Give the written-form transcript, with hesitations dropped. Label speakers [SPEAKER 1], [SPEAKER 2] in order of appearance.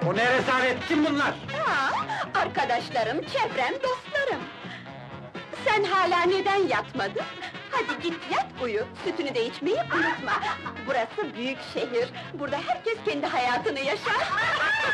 [SPEAKER 1] O ne rezalet, kim bunlar?
[SPEAKER 2] Arkadaşlarım, çevrem, dostlarım! Sen hala neden yatmadın? Hadi git yat uyu, sütünü de içmeyi unutma! Burası büyük şehir, burada herkes kendi hayatını yaşar!